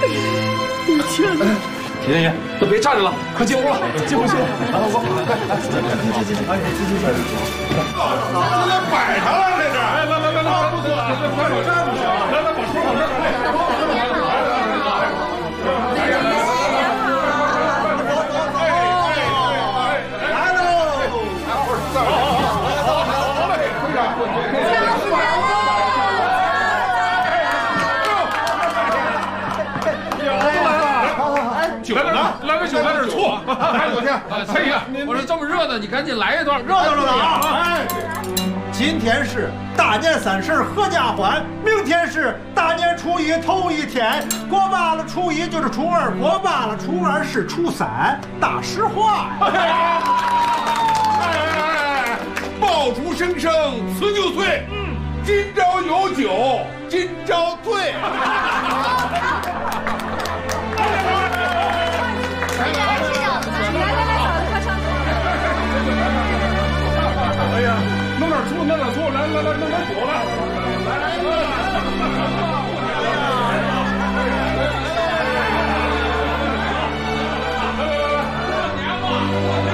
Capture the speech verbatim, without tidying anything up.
我天哪！ 铁爷爷，都别站着了，快进屋了，进屋去。来，老公，来，来，进进进进进，哎，进进进。 这都摆上了，这是。来来来来来，不错，快点站着。来来，把书往这儿酒呢？来个酒在这错，还有天，可以啊。 我说这么热闹，你赶紧来一段， 热闹热闹啊！哎，今天是大年三十合家欢，明天是大年初一头一天，过罢了初一就是初二，过罢了初二是初三，大实话呀！ 哎，爆竹声声辞旧岁，嗯，今朝有酒今朝醉。哎呀，弄点醋，弄点醋，来来来，弄点酒来，来来来。来来来，过年嘛。